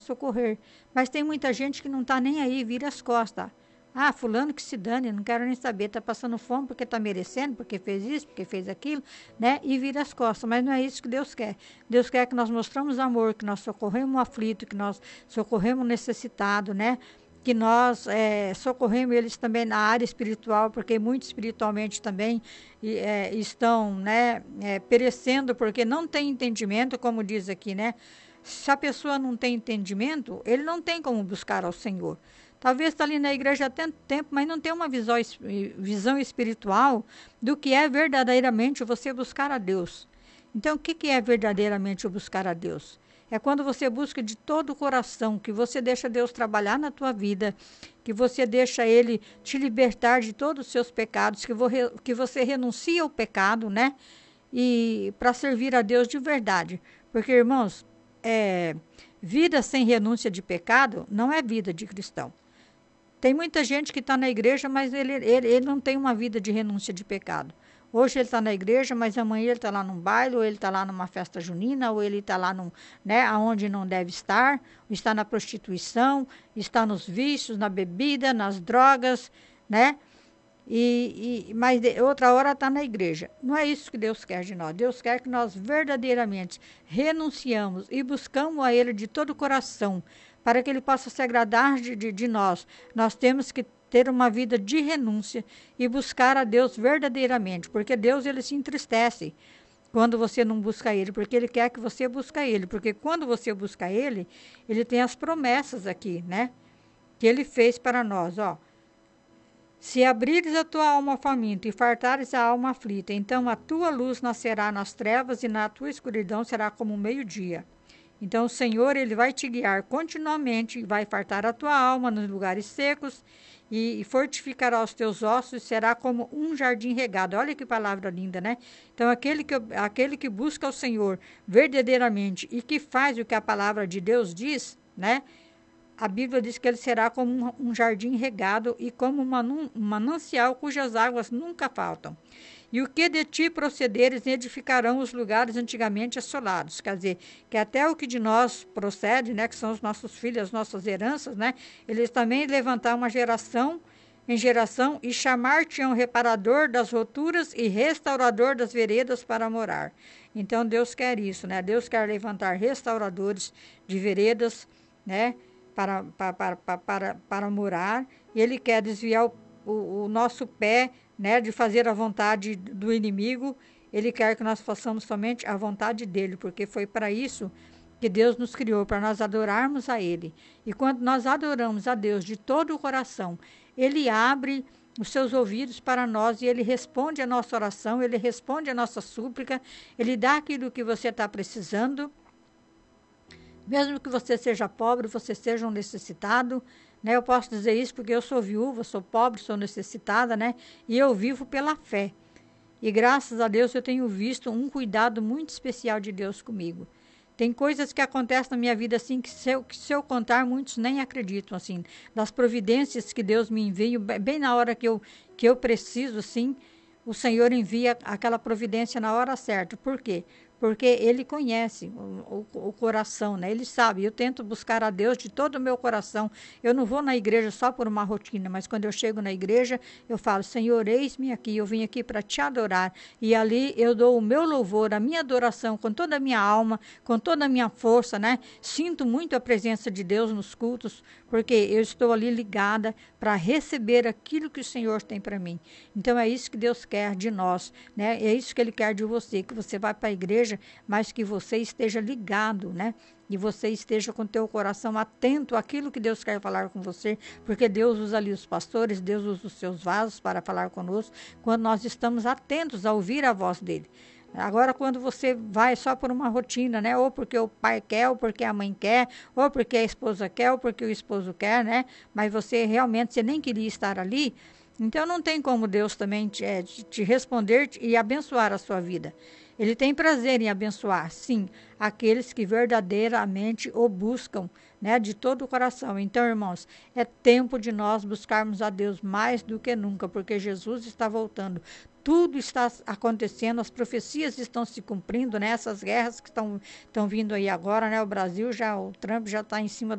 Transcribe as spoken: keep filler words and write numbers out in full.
socorrer. Mas tem muita gente que não está nem aí, vira as costas. Ah, fulano que se dane, não quero nem saber, está passando fome porque está merecendo, porque fez isso, porque fez aquilo, né? E vira as costas, mas não é isso que Deus quer. Deus quer que nós mostramos amor, que nós socorremos o aflito, que nós socorremos o necessitado, né? Que nós é, socorremos eles também na área espiritual, porque muito espiritualmente também é, estão, né, é, perecendo, porque não tem entendimento, como diz aqui, né? Se a pessoa não tem entendimento, ele não tem como buscar ao Senhor. Talvez está ali na igreja há tanto tempo, mas não tem uma visão, visão espiritual do que é verdadeiramente você buscar a Deus. Então, o que, que é verdadeiramente o buscar a Deus? É quando você busca de todo o coração, que você deixa Deus trabalhar na tua vida, que você deixa Ele te libertar de todos os seus pecados, que, que você renuncia ao pecado, né? E para servir a Deus de verdade. Porque, irmãos, é, vida sem renúncia de pecado não é vida de cristão. Tem muita gente que está na igreja, mas ele, ele, ele não tem uma vida de renúncia de pecado. Hoje ele está na igreja, mas amanhã ele está lá num baile, ou ele está lá numa festa junina, ou ele está lá num, né, onde não deve estar, está na prostituição, está nos vícios, na bebida, nas drogas, né? E, e, mas de, outra hora está na igreja. Não é isso que Deus quer de nós. Deus quer que nós verdadeiramente renunciamos e buscamos a Ele de todo o coração, para que Ele possa se agradar de, de, de nós. Nós temos que ter uma vida de renúncia e buscar a Deus verdadeiramente, porque Deus ele se entristece quando você não busca Ele, porque Ele quer que você busque Ele, porque quando você busca Ele, Ele tem as promessas aqui, né? Que Ele fez para nós, ó. Se abrires a tua alma faminta e fartares a alma aflita, então a tua luz nascerá nas trevas e na tua escuridão será como o meio-dia. Então o Senhor, Ele vai te guiar continuamente, vai fartar a tua alma nos lugares secos e fortificará os teus ossos e será como um jardim regado. Olha que palavra linda, né? Então aquele que, aquele que busca o Senhor verdadeiramente e que faz o que a palavra de Deus diz, né? A Bíblia diz que ele será como um, um jardim regado e como uma, um manancial cujas águas nunca faltam. E o que de ti procederes edificarão os lugares antigamente assolados. Quer dizer, que até o que de nós procede, né, que são os nossos filhos, as nossas heranças, né, eles também levantar uma geração em geração e chamar-te-ão reparador das roturas e restaurador das veredas para morar. Então Deus quer isso, né? Deus quer levantar restauradores de veredas, né? Para, para, para, para, para morar, e Ele quer desviar o, o, o nosso pé, né, de fazer a vontade do inimigo. Ele quer que nós façamos somente a vontade dEle, porque foi para isso que Deus nos criou, para nós adorarmos a Ele. E quando nós adoramos a Deus de todo o coração, Ele abre os seus ouvidos para nós e Ele responde a nossa oração, Ele responde a nossa súplica, Ele dá aquilo que você está precisando. Mesmo que você seja pobre, você seja um necessitado, né? Eu posso dizer isso porque eu sou viúva, sou pobre, sou necessitada, né? E eu vivo pela fé. E graças a Deus eu tenho visto um cuidado muito especial de Deus comigo. Tem coisas que acontecem na minha vida assim que se eu, que se eu contar, muitos nem acreditam, assim. Das providências que Deus me envia, bem na hora que eu, que eu preciso, assim, o Senhor envia aquela providência na hora certa. Por quê? Porque Ele conhece o, o, o coração, né? Ele sabe. Eu tento buscar a Deus de todo o meu coração. Eu não vou na igreja só por uma rotina, mas quando eu chego na igreja, eu falo, Senhor, eis-me aqui, eu vim aqui para te adorar. E ali eu dou o meu louvor, a minha adoração, com toda a minha alma, com toda a minha força, né? Sinto muito a presença de Deus nos cultos, porque eu estou ali ligada para receber aquilo que o Senhor tem para mim. Então é isso que Deus quer de nós, né? É isso que Ele quer de você, que você vá para a igreja, mas que você esteja ligado, né? E você esteja com o teu coração atento àquilo que Deus quer falar com você, porque Deus usa ali os pastores, Deus usa os seus vasos para falar conosco, quando nós estamos atentos a ouvir a voz dele. Agora, quando você vai só por uma rotina, né? Ou porque o pai quer, ou porque a mãe quer, ou porque a esposa quer, ou porque o esposo quer, né? Mas você realmente, você nem queria estar ali, então não tem como Deus também te, é, te responder e abençoar a sua vida. Ele tem prazer em abençoar, sim, aqueles que verdadeiramente o buscam, né, de todo o coração. Então, irmãos, é tempo de nós buscarmos a Deus mais do que nunca, porque Jesus está voltando. tudo está acontecendo, as profecias estão se cumprindo, né? Essas guerras que estão estão vindo aí agora, né? O Brasil já, o Trump já está em cima